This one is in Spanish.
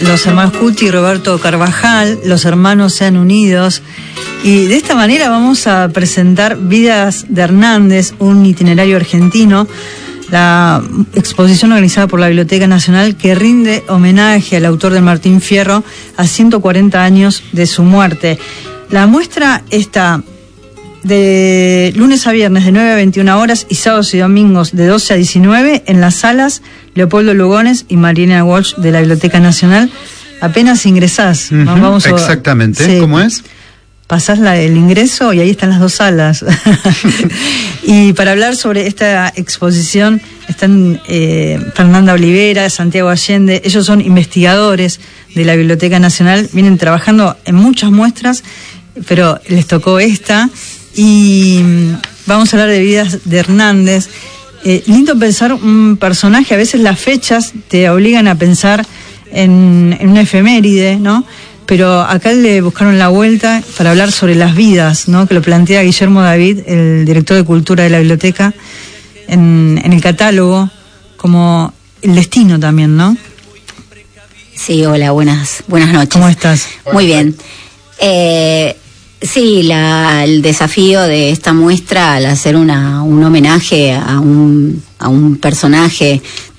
los hermanos Cuti y Roberto Carvajal, los hermanos Sean Unidos. Y de esta manera vamos a presentar Vidas de Hernández, un itinerario argentino, la exposición organizada por la Biblioteca Nacional que rinde homenaje al autor de Martín Fierro a 140 años de su muerte. La muestra está de lunes a viernes de 9 a 21 horas y sábados y domingos de 12 a 19 en las salas Leopoldo Lugones y Mariana Walsh de la Biblioteca Nacional. Apenas ingresás. Vamos exactamente. Sí, ¿cómo es? pasás el ingreso y ahí están las dos salas. Y para hablar sobre esta exposición están Fernanda Olivera, Santiago Allende. Ellos son investigadores de la Biblioteca Nacional, vienen trabajando en muchas muestras, pero les tocó esta. Y vamos a hablar de Vidas de Hernández. Lindo pensar un personaje, a veces las fechas te obligan a pensar en una efeméride, ¿no? Pero acá le buscaron la vuelta para hablar sobre las vidas, ¿no? Que lo plantea Guillermo David, el director de Cultura de la Biblioteca, en el catálogo, como el destino también, ¿no? Sí, hola, buenas noches. ¿Cómo estás? Muy bien. Sí, el desafío de esta muestra al hacer un homenaje a un personaje